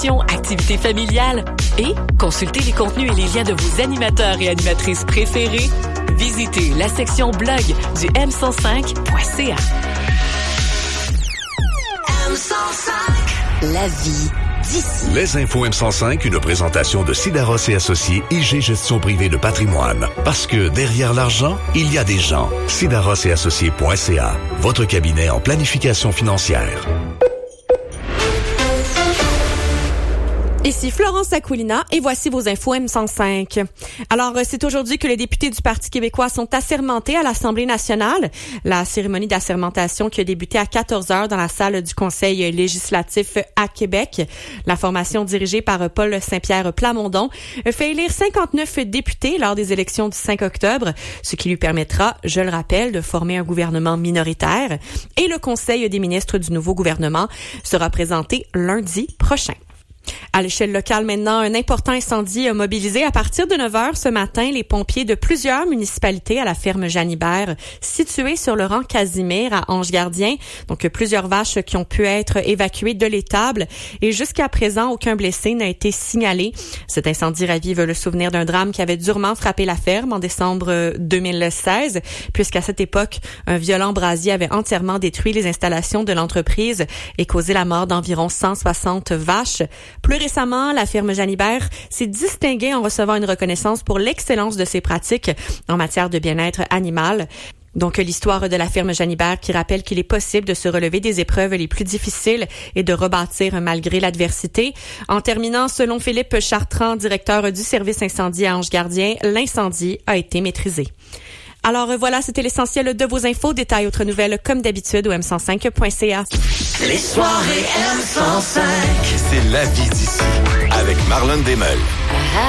activités familiales et consultez les contenus et les liens de vos animateurs et animatrices préférés. Visitez la section blog du m105.ca. M105. La vie d'ici. Les infos M105, une présentation de Sidaros et Associés, IG Gestion privée de patrimoine. Parce que derrière l'argent, il y a des gens. Sidaros et Associés.ca, votre cabinet en planification financière. Ici Florence Aquilina et voici vos infos M105. Alors, c'est aujourd'hui que les députés du Parti québécois sont assermentés à l'Assemblée nationale. La cérémonie d'assermentation qui a débuté à 14h dans la salle du Conseil législatif à Québec. La formation dirigée par Paul Saint-Pierre Plamondon fait élire 59 députés lors des élections du 5 octobre, ce qui lui permettra, je le rappelle, de former un gouvernement minoritaire. Et le Conseil des ministres du nouveau gouvernement sera présenté lundi prochain. À l'échelle locale maintenant, un important incendie a mobilisé à partir de 9h ce matin les pompiers de plusieurs municipalités à la ferme Jeanne-Hibert, située sur le rang Casimir à Ange-Gardien. Donc, plusieurs vaches qui ont pu être évacuées de l'étable et jusqu'à présent, aucun blessé n'a été signalé. Cet incendie ravive le souvenir d'un drame qui avait durement frappé la ferme en décembre 2016, puisqu'à cette époque, un violent brasier avait entièrement détruit les installations de l'entreprise et causé la mort d'environ 160 vaches. Plus récemment, la ferme Jeanne-Hibert s'est distinguée en recevant une reconnaissance pour l'excellence de ses pratiques en matière de bien-être animal. Donc, l'histoire de la ferme Jeanne-Hibert qui rappelle qu'il est possible de se relever des épreuves les plus difficiles et de rebâtir malgré l'adversité. En terminant, selon Philippe Chartrand, directeur du service incendie à Ange-Gardien, l'incendie a été maîtrisé. Alors voilà, c'était l'essentiel de vos infos. Détails, autres nouvelles, comme d'habitude, au m105.ca. Les soirées M105. C'est la vie d'ici, avec Marlène Desmeules.